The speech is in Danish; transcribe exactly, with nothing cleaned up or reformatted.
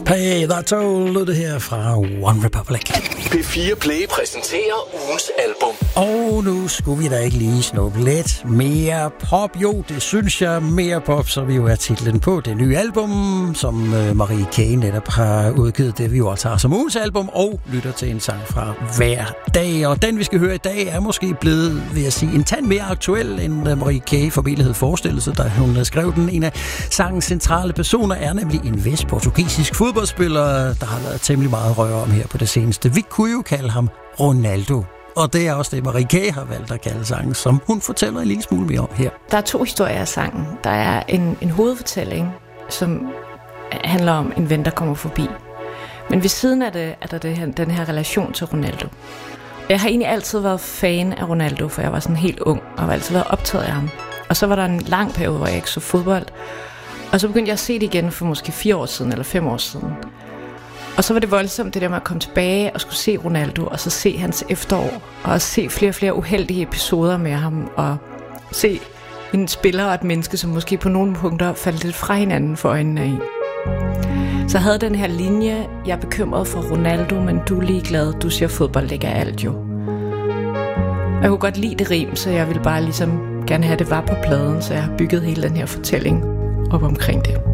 Hey, that's all det her fra One Republic. P fire Play præsenterer ugens album. Og nu skulle vi da ikke lige snuppe lidt mere pop. Jo, det synes jeg. Mere pop, så vi jo er titlen på det nye album, som Marie K. netop har udgivet. Det vi jo også har som ugens album, og lytter til en sang fra hver dag. Og den, vi skal høre i dag, er måske blevet, vil jeg sige, en tand mere aktuel, end Marie K. formentlig havde forestillet sig, da hun skrev den. En af sangens centrale personer er nemlig en vist portugisisk fodboldspiller, der har været temmelig meget røre om her på det seneste. Vi kunne jo kalde ham Ronaldo. Og det er også det, Marie K. har valgt at kalde sangen, som hun fortæller en lille smule mere om her. Der er to historier af sangen. Der er en, en hovedfortælling, som handler om en ven, der kommer forbi. Men ved siden af det er der det her, den her relation til Ronaldo. Jeg har egentlig altid været fan af Ronaldo, for jeg var sådan helt ung, og har altid været optaget af ham. Og så var der en lang periode, hvor jeg ikke så fodbold. Og så begyndte jeg at se det igen for måske fire år siden, eller fem år siden. Og så var det voldsomt, det der med at komme tilbage og skulle se Ronaldo, og så se hans efterår, og også se flere og flere uheldige episoder med ham, og se en spiller og et menneske, som måske på nogle punkter faldt lidt fra hinanden for øjnene af. Så jeg havde den her linje, jeg er bekymret for Ronaldo, men du er ligeglad, du siger fodbold ikke er alt jo. Og jeg kunne godt lide det rim, så jeg ville bare ligesom gerne have det var på pladen, så jeg har bygget hele den her fortælling op omkring det.